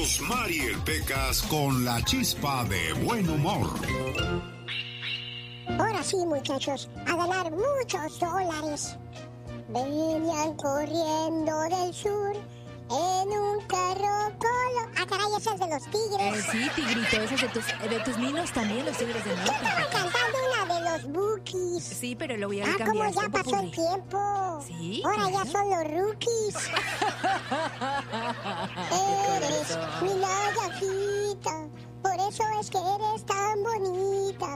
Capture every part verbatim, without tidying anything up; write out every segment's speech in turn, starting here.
Rosmar y el Pecas con la chispa de buen humor. Ahora sí, muchachos, a ganar muchos dólares. Venían corriendo del sur en un carro colo... Ah, caray, ese es de los tigres. Eh, sí, tigrito, ese es de tus, de tus ninos también, los tigres del norte. Estaba cantando una de los Bookies. Sí, pero luego ya ah, le cambiaste. Ah, como ya pasó el tiempo. Sí. Ahora claro. ya son los rookies. Eres mi layajita, por eso es que eres tan bonita.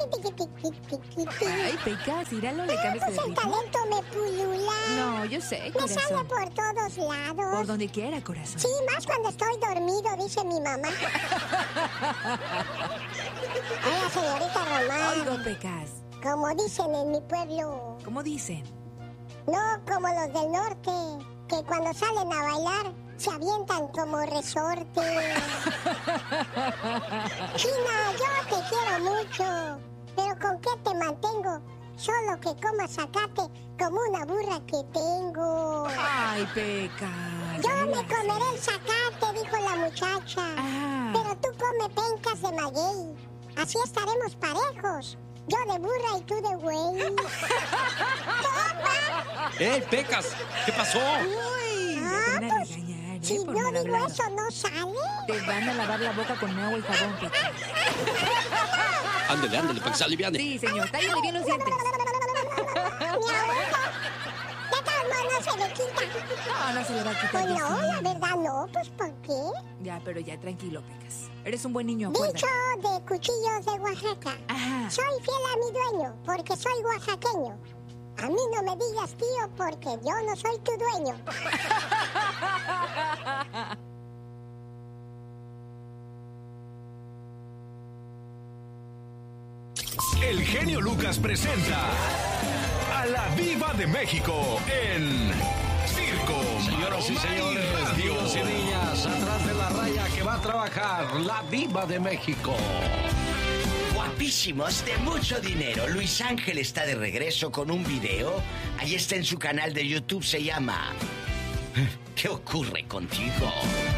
Ay, Pecas, míralo, le ah, cambias pues de el ritmo. talento me pulula. No, yo sé, Me corazón. sale por todos lados. Por donde quiera, corazón. Sí, más cuando estoy dormido, dice mi mamá. Hola, señorita Román. Oigo, Pecas. Como dicen en mi pueblo. ¿Cómo dicen? No como los del norte, que cuando salen a bailar se avientan como resorte. China, yo te quiero mucho, pero ¿con qué te mantengo? Solo que comas zacate como una burra que tengo. Ay, Pecas. Yo me comeré el zacate, dijo la muchacha. Ah. Pero tú come pencas de maguey. Así estaremos parejos. Yo de burra y tú de güey. ¡Toma! ¡Eh, Pecas! ¿Qué pasó? Uy, Ah, te van a pues, regañar, ¿eh? Si por no mal digo hablado. eso, ¿no sale? Te van a lavar la boca con agua y jabón, Pecas. Ándale, ándale, para que se aliviane. Sí, señor, tállale bien los dientes. Mi abuela. De todos modos no se le quita. No, no se le va a quitar. Pues ya no, sí. la verdad no. Pues ¿por qué? Ya, pero ya, tranquilo, Pecas. Eres un buen niño, Dicho acuérdate. de cuchillos de Oaxaca. Ajá. Soy fiel a mi dueño porque soy oaxaqueño. A mí no me digas tío porque yo no soy tu dueño. El genio Lucas presenta a la Diva de México en Circo, Señoras y Maroma señores, Radio. niños y niñas, atrás de la raya que va a trabajar la Diva de México. Guapísimos, de mucho dinero. Luis Ángel está de regreso con un video. Ahí está en su canal de YouTube, se llama ¿Qué ocurre contigo?